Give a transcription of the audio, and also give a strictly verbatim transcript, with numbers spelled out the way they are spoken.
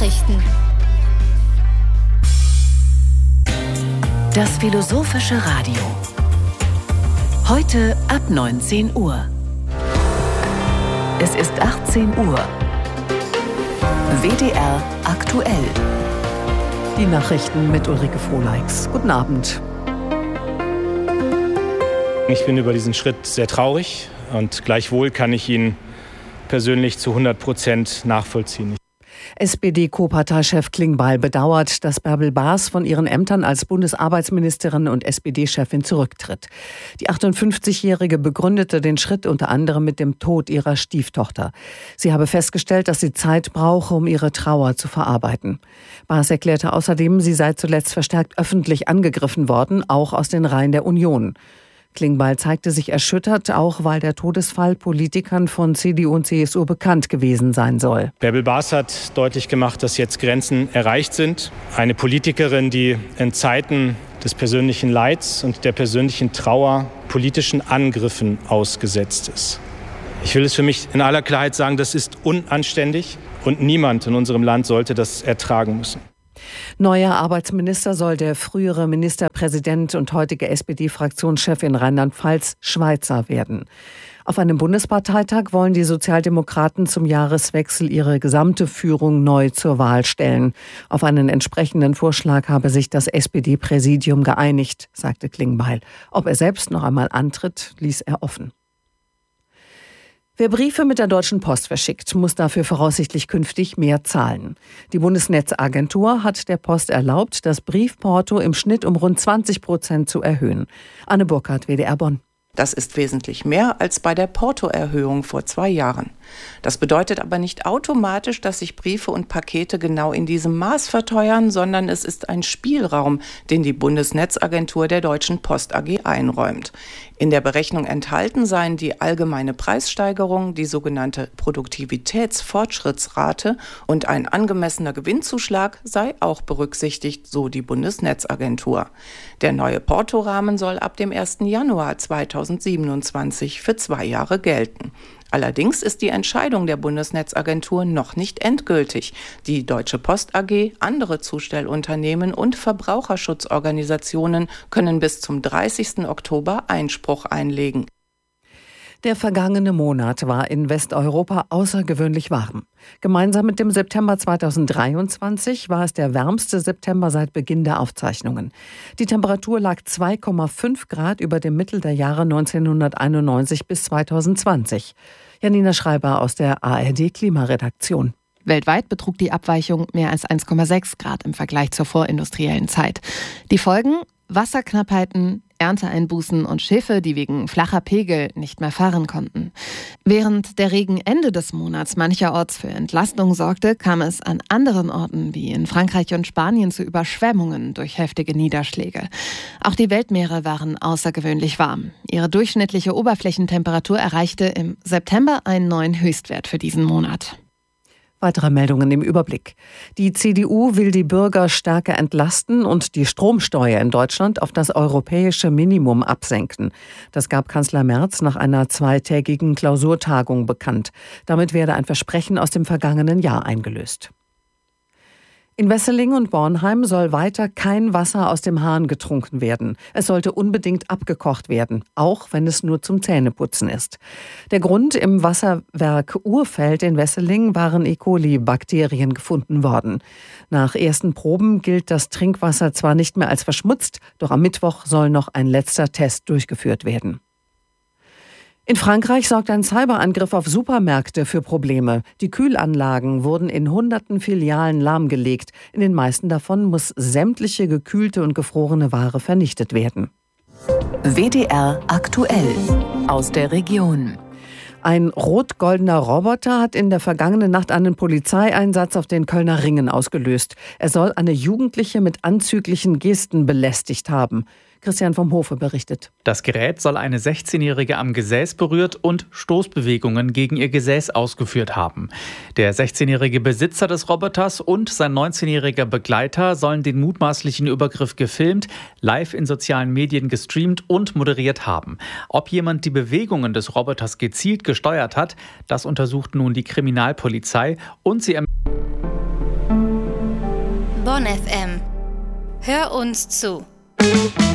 Nachrichten. Das Philosophische Radio. Heute ab neunzehn Uhr. Es ist achtzehn Uhr. W D R aktuell. Die Nachrichten mit Ulrike Frohleix. Guten Abend. Ich bin über diesen Schritt sehr traurig und gleichwohl kann ich ihn persönlich zu hundert Prozent nachvollziehen. S P D-Co-Parteichef Klingbeil bedauert, dass Bärbel Baas von ihren Ämtern als Bundesarbeitsministerin und S P D-Chefin zurücktritt. Die achtundfünfzigjährige begründete den Schritt unter anderem mit dem Tod ihrer Stieftochter. Sie habe festgestellt, dass sie Zeit brauche, um ihre Trauer zu verarbeiten. Baas erklärte außerdem, sie sei zuletzt verstärkt öffentlich angegriffen worden, auch aus den Reihen der Union. Klingbeil zeigte sich erschüttert, auch weil der Todesfall Politikern von C D U und C S U bekannt gewesen sein soll. Bärbel Baas hat deutlich gemacht, dass jetzt Grenzen erreicht sind. Eine Politikerin, die in Zeiten des persönlichen Leids und der persönlichen Trauer politischen Angriffen ausgesetzt ist. Ich will es für mich in aller Klarheit sagen, das ist unanständig und niemand in unserem Land sollte das ertragen müssen. Neuer Arbeitsminister soll der frühere Ministerpräsident und heutige S P D-Fraktionschef in Rheinland-Pfalz Schweizer werden. Auf einem Bundesparteitag wollen die Sozialdemokraten zum Jahreswechsel ihre gesamte Führung neu zur Wahl stellen. Auf einen entsprechenden Vorschlag habe sich das S P D-Präsidium geeinigt, sagte Klingbeil. Ob er selbst noch einmal antritt, ließ er offen. Wer Briefe mit der Deutschen Post verschickt, muss dafür voraussichtlich künftig mehr zahlen. Die Bundesnetzagentur hat der Post erlaubt, das Briefporto im Schnitt um rund zwanzig Prozent zu erhöhen. Anne Burkhardt, W D R Bonn. Das ist wesentlich mehr als bei der Portoerhöhung vor zwei Jahren. Das bedeutet aber nicht automatisch, dass sich Briefe und Pakete genau in diesem Maß verteuern, sondern es ist ein Spielraum, den die Bundesnetzagentur der Deutschen Post A G einräumt. In der Berechnung enthalten seien die allgemeine Preissteigerung, die sogenannte Produktivitätsfortschrittsrate und ein angemessener Gewinnzuschlag sei auch berücksichtigt, so die Bundesnetzagentur. Der neue Portorahmen soll ab dem ersten Januar zweitausendsiebenundzwanzig für zwei Jahre gelten. Allerdings ist die Entscheidung der Bundesnetzagentur noch nicht endgültig. Die Deutsche Post A G, andere Zustellunternehmen und Verbraucherschutzorganisationen können bis zum dreißigsten Oktober Einspruch einlegen. Der vergangene Monat war in Westeuropa außergewöhnlich warm. Gemeinsam mit dem September zweitausenddreiundzwanzig war es der wärmste September seit Beginn der Aufzeichnungen. Die Temperatur lag zwei Komma fünf Grad über dem Mittel der Jahre neunzehnhunderteinundneunzig bis zweitausendzwanzig. Janina Schreiber aus der A R D-Klimaredaktion. Weltweit betrug die Abweichung mehr als eins Komma sechs Grad im Vergleich zur vorindustriellen Zeit. Die Folgen? Wasserknappheiten, Ernteeinbußen und Schiffe, die wegen flacher Pegel nicht mehr fahren konnten. Während der Regen Ende des Monats mancherorts für Entlastung sorgte, kam es an anderen Orten wie in Frankreich und Spanien zu Überschwemmungen durch heftige Niederschläge. Auch die Weltmeere waren außergewöhnlich warm. Ihre durchschnittliche Oberflächentemperatur erreichte im September einen neuen Höchstwert für diesen Monat. Weitere Meldungen im Überblick. Die C D U will die Bürger stärker entlasten und die Stromsteuer in Deutschland auf das europäische Minimum absenken. Das gab Kanzler Merz nach einer zweitägigen Klausurtagung bekannt. Damit werde ein Versprechen aus dem vergangenen Jahr eingelöst. In Wesseling und Bornheim soll weiter kein Wasser aus dem Hahn getrunken werden. Es sollte unbedingt abgekocht werden, auch wenn es nur zum Zähneputzen ist. Der Grund: im Wasserwerk Urfeld in Wesseling waren E. coli-Bakterien gefunden worden. Nach ersten Proben gilt das Trinkwasser zwar nicht mehr als verschmutzt, doch am Mittwoch soll noch ein letzter Test durchgeführt werden. In Frankreich sorgt ein Cyberangriff auf Supermärkte für Probleme. Die Kühlanlagen wurden in hunderten Filialen lahmgelegt. In den meisten davon muss sämtliche gekühlte und gefrorene Ware vernichtet werden. W D R aktuell aus der Region. Ein rot-goldener Roboter hat in der vergangenen Nacht einen Polizeieinsatz auf den Kölner Ringen ausgelöst. Er soll eine Jugendliche mit anzüglichen Gesten belästigt haben. Christian vom Hofe berichtet. Das Gerät soll eine sechzehnjährige am Gesäß berührt und Stoßbewegungen gegen ihr Gesäß ausgeführt haben. Der sechzehnjährige Besitzer des Roboters und sein neunzehnjähriger Begleiter sollen den mutmaßlichen Übergriff gefilmt, live in sozialen Medien gestreamt und moderiert haben. Ob jemand die Bewegungen des Roboters gezielt gesteuert hat, das untersucht nun die Kriminalpolizei und sie ermittelt. Bonn F M. Hör uns zu.